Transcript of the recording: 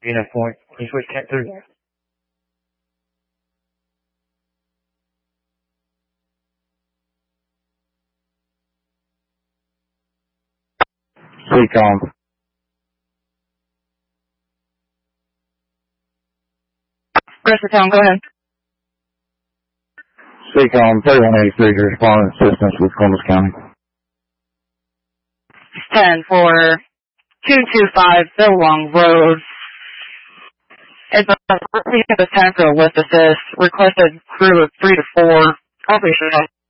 Unit point. Can you switch cat 3? Yes. Seacom. Rest of town, go ahead. Seacom 3183 to respond assistance with Columbus County. 10 for 225 Billabong Road. It's we have a 10 for a lift assist. Requested crew of 3 to 4. Operation